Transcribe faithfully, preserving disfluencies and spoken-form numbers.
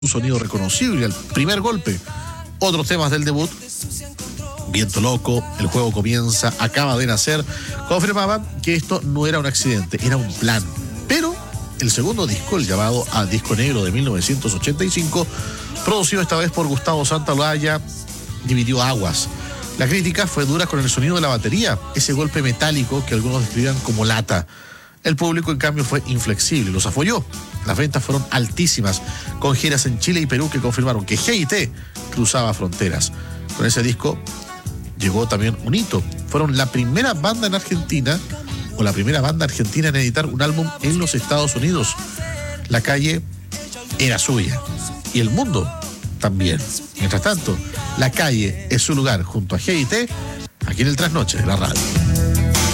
un sonido reconocible al primer golpe. Otros temas del debut, Viento Loco, El Juego Comienza, Acaba de Nacer, confirmaban que esto no era un accidente, era un plan. Pero el segundo disco, el llamado A Disco Negro de mil novecientos ochenta y cinco, producido esta vez por Gustavo Santaolalla, dividió aguas. La crítica fue dura con el sonido de la batería, ese golpe metálico que algunos describían como lata. El público, en cambio, fue inflexible, los apoyó. Las ventas fueron altísimas, con giras en Chile y Perú que confirmaron que G I T cruzaba fronteras. Con ese disco llegó también un hito. Fueron la primera banda en Argentina, o la primera banda argentina en editar un álbum en los Estados Unidos. La calle era suya, y el mundo también. Mientras tanto, la calle es su lugar junto a G I T, aquí en el Trasnoche de la radio.